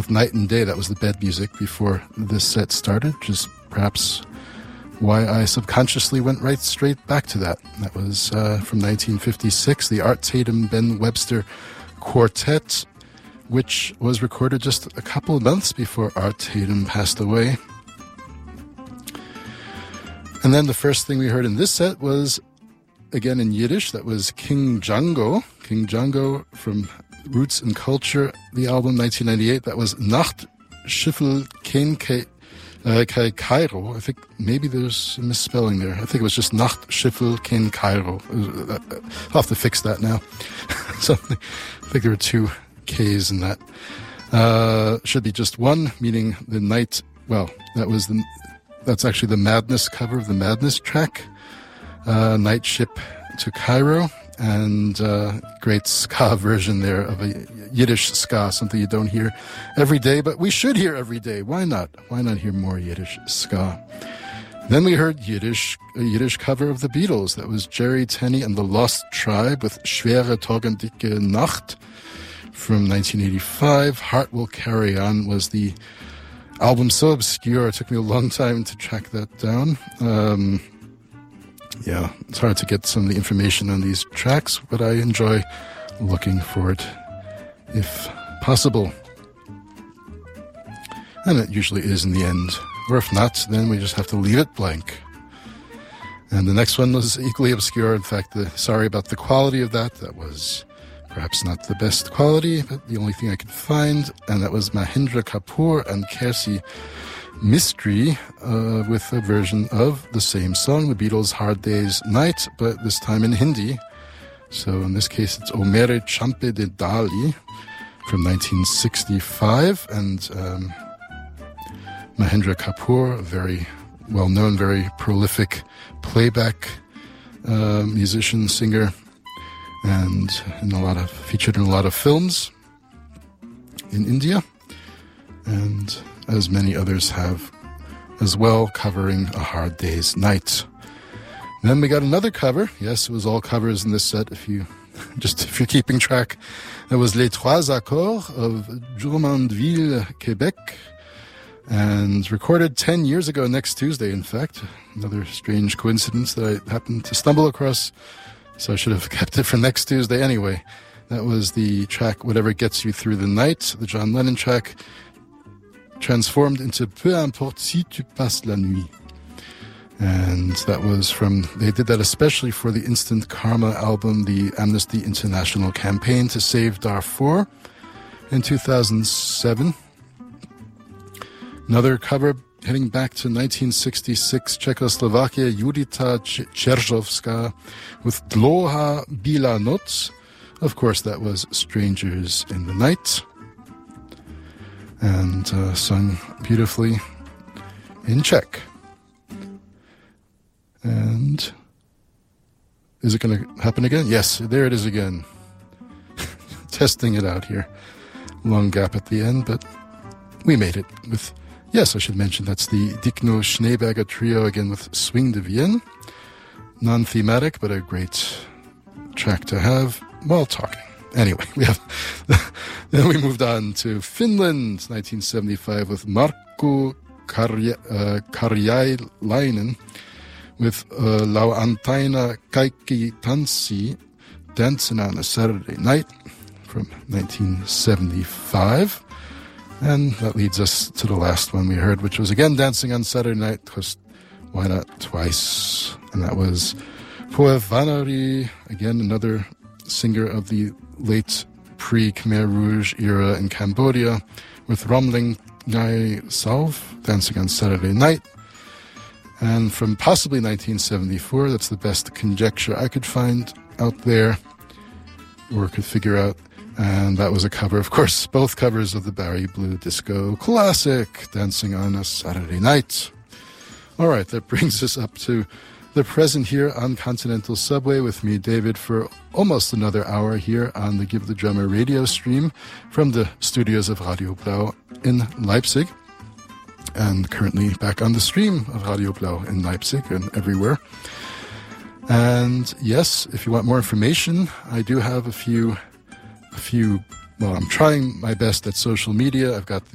with Night and Day. That was the bed music before this set started, which is perhaps why I subconsciously went right straight back to that. That was from 1956, the Art Tatum Ben Webster Quartet, which was recorded just a couple of months before Art Tatum passed away. And then the first thing we heard in this set was, again in Yiddish, that was King Django. King Django from Roots and Culture, the album 1998. That was Nacht Schiffel Kein Kairo. I think maybe there's a misspelling there. I think it was just Nacht Schiffel Kein Kairo. I'll have to fix that now. Something. I think there were two K's in that. Should be just one, meaning the night. Well, that's actually the Madness cover of the Madness track. Night Ship to Cairo, and great ska version there of a Yiddish ska, something you don't hear every day, but we should hear every day. Why not? Why not hear more Yiddish ska? Then we heard a Yiddish cover of the Beatles. That was Jerry Tenney and the Lost Tribe with Schwere Torgendicke Nacht from 1985. Heart Will Carry On was the album, so obscure. It took me a long time to track that down. Yeah, it's hard to get some of the information on these tracks, but I enjoy looking for it if possible. And it usually is in the end. Or if not, then we just have to leave it blank. And the next one was equally obscure. In fact, sorry about the quality of that. That was perhaps not the best quality, but the only thing I could find. And that was Mahendra Kapoor and Kersi Mystery with a version of the same song, the Beatles' Hard Day's Night, but this time in Hindi. So in this case, it's O Mere Champe de Dali from 1965. And Mahendra Kapoor, a very well-known, very prolific playback musician, singer, and featured in a lot of films in India. And as many others have as well, covering A Hard Day's Night. Then we got another cover. Yes, it was all covers in this set, if you're keeping track. That was Les Trois Accords of Jumonville, Quebec, and recorded 10 years ago next Tuesday, in fact. Another strange coincidence that I happened to stumble across, so I should have kept it for next Tuesday anyway. That was the track Whatever Gets You Through the Night, the John Lennon track, transformed into Peu importe si tu passes la nuit. And that was they did that especially for the Instant Karma album, the Amnesty International campaign to save Darfur in 2007. Another cover heading back to 1966, Czechoslovakia, Judita Czerzowska with Dlouhá bílá noc. Of course, that was Strangers in the Night. And sung beautifully in Czech. And is it going to happen again? Yes, there it is again. Testing it out here. Long gap at the end, but we made it with, yes, I should mention, that's the Dikno Schneeberger trio again with Swing de Vienne. Non-thematic, but a great track to have while talking. Anyway, then we moved on to Finland, 1975, with Markku Karjalainen with Lauantaina Kaikki Tanssi, Dancing on a Saturday Night from 1975. And that leads us to the last one we heard, which was again Dancing on Saturday Night, because why not twice? And that was Poe Vanari, again another singer of the late pre-Khmer Rouge era in Cambodia, with Romling Ngai Salve, Dancing on Saturday Night. And from possibly 1974, that's the best conjecture I could find out there, or could figure out. And that was a cover, of course, both covers of the Barry Blue Disco classic, Dancing on a Saturday Night. All right, that brings us up to the present here on Continental Subway with me, David, for almost another hour here on the Give the Drummer radio stream from the studios of Radio Blau in Leipzig, and currently back on the stream of Radio Blau in Leipzig and everywhere. And yes, if you want more information, I do have a few, well, I'm trying my best at social media. I've got